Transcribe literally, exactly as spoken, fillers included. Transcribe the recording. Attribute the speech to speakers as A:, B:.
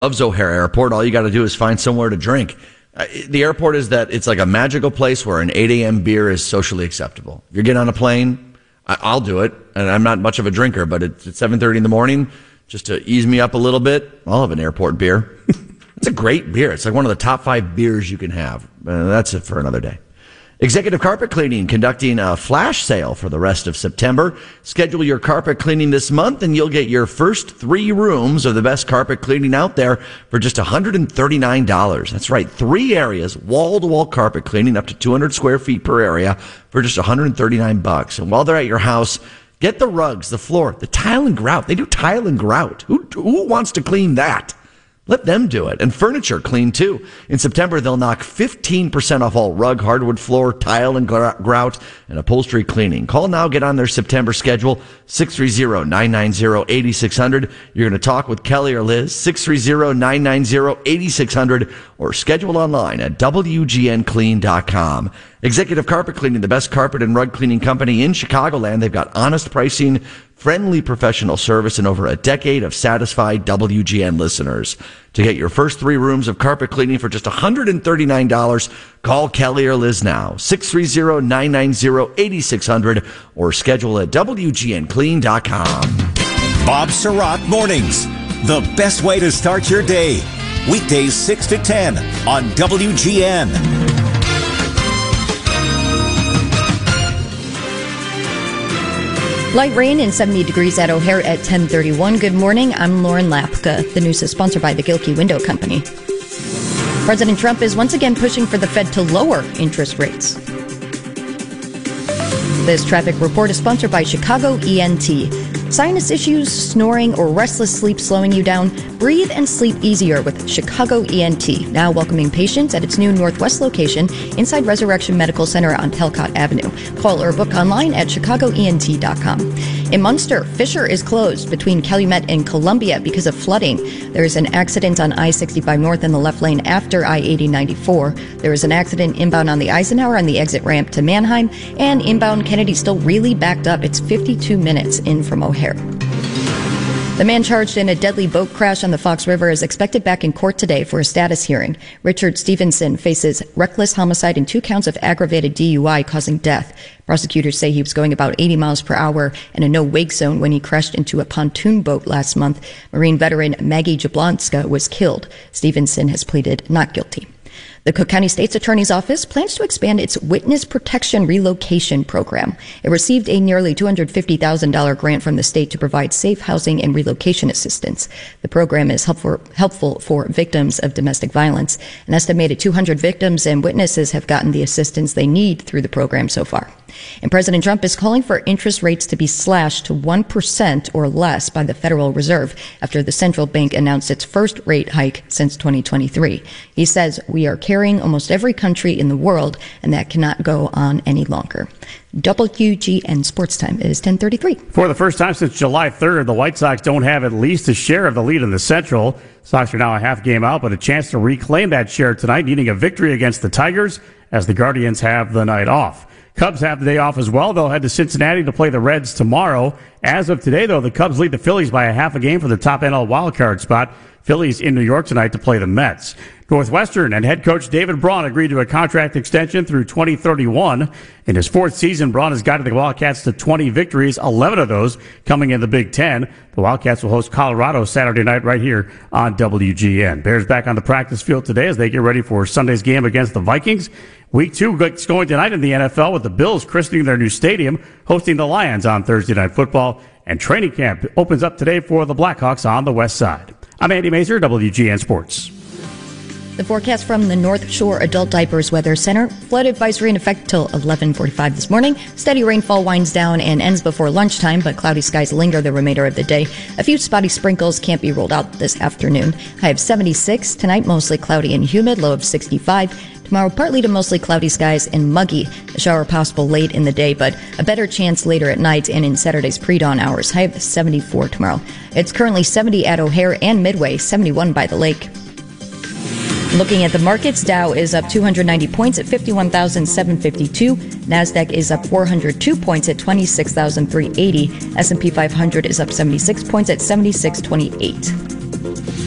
A: Loves O'Hare Airport. All you got to do is find somewhere to drink. Uh, the airport is that it's like a magical place where an eight a.m. beer is socially acceptable. If you're getting on a plane, I, I'll do it. And I'm not much of a drinker, but it's at seven thirty in the morning, just to ease me up a little bit, I'll have an airport beer. It's a great beer. It's like one of the top five beers you can have. Uh, that's it for another day. Executive Carpet Cleaning conducting a flash sale for the rest of September. Schedule your carpet cleaning this month and you'll get your first three rooms of the best carpet cleaning out there for just one hundred thirty-nine dollars. That's right. Three areas, wall-to-wall carpet cleaning up to two hundred square feet per area for just one hundred thirty-nine bucks. And while they're at your house, get the rugs, the floor, the tile and grout. They do tile and grout. Who, who wants to clean that? Let them do it. And furniture clean, too. In September, they'll knock fifteen percent off all rug, hardwood floor, tile, and grout, and upholstery cleaning. Call now. Get on their September schedule, six three zero, nine nine zero, eight six zero zero. You're going to talk with Kelly or Liz, six three zero, nine nine zero, eight six zero zero, or schedule online at W G N clean dot com. Executive Carpet Cleaning, the best carpet and rug cleaning company in Chicagoland. They've got honest pricing, friendly professional service, and over a decade of satisfied W G N listeners. To get your first three rooms of carpet cleaning for just one hundred thirty-nine dollars, call Kelly or Liz now, six three zero, nine nine zero, eight six zero zero, or schedule at W G N clean dot com.
B: Bob Surratt Mornings, the best way to start your day. Weekdays six to ten on W G N.
C: Light rain and seventy degrees at O'Hare at ten thirty-one. Good morning. I'm Lauren Lapka. The news is sponsored by the Gilkey Window Company. President Trump is once again pushing for the Fed to lower interest rates. This traffic report is sponsored by Chicago E N T. Sinus issues, snoring, or restless sleep slowing you down? Breathe and sleep easier with Chicago E N T, now welcoming patients at its new Northwest location inside Resurrection Medical Center on Talcott Avenue. Call or book online at chicago e n t dot com. In Munster, Fisher is closed between Calumet and Columbia because of flooding. There is an accident on I sixty-five North in the left lane after I eighty ninety-four. There is an accident inbound on the Eisenhower on the exit ramp to Mannheim, and inbound Kennedy still really backed up. It's fifty-two minutes in from O'Hare. The man charged in a deadly boat crash on the Fox River is expected back in court today for a status hearing. Richard Stevenson faces reckless homicide and two counts of aggravated D U I causing death. Prosecutors say he was going about eighty miles per hour in a no-wake zone when he crashed into a pontoon boat last month. Marine veteran Maggie Jablonska was killed. Stevenson has pleaded not guilty. The Cook County State's Attorney's Office plans to expand its Witness Protection Relocation Program. It received a nearly two hundred fifty thousand dollars grant from the state to provide safe housing and relocation assistance. The program is helpful, helpful for victims of domestic violence. An estimated two hundred victims and witnesses have gotten the assistance they need through the program so far. And President Trump is calling for interest rates to be slashed to one percent or less by the Federal Reserve after the central bank announced its first rate hike since twenty twenty-three. He says we are carrying almost every country in the world, and that cannot go on any longer. W G N Sports Time is ten thirty-three.
D: For the first time since July third, the White Sox don't have at least a share of the lead in the Central. Sox are now a half game out, but a chance to reclaim that share tonight, needing a victory against the Tigers as the Guardians have the night off. Cubs have the day off as well. They'll head to Cincinnati to play the Reds tomorrow. As of today, though, the Cubs lead the Phillies by a half a game for the top N L wildcard spot. Phillies in New York tonight to play the Mets. Northwestern and head coach David Braun agreed to a contract extension through twenty thirty-one. In his fourth season, Braun has guided the Wildcats to twenty victories, eleven of those coming in the Big Ten. The Wildcats will host Colorado Saturday night right here on W G N. Bears back on the practice field today as they get ready for Sunday's game against the Vikings. Week two gets going tonight in the N F L with the Bills christening their new stadium, hosting the Lions on Thursday Night Football. And training camp opens up today for the Blackhawks on the west side. I'm Andy Mazer, W G N Sports.
C: The forecast from the North Shore Adult Diapers Weather Center. Flood advisory in effect till eleven forty-five this morning. Steady rainfall winds down and ends before lunchtime, but cloudy skies linger the remainder of the day. A few spotty sprinkles can't be ruled out this afternoon. High of seventy-six. Tonight, mostly cloudy and humid. Low of sixty-five. Tomorrow, partly to mostly cloudy skies and muggy. A shower possible late in the day, but a better chance later at night and in Saturday's pre-dawn hours. High of seventy-four tomorrow. It's currently seventy at O'Hare and Midway, seventy-one by the lake. Looking at the markets, Dow is up two hundred ninety points at fifty-one thousand seven hundred fifty-two. NASDAQ is up four hundred two points at twenty-six thousand three hundred eighty. S and P five hundred is up seventy-six points at seventy-six twenty-eight.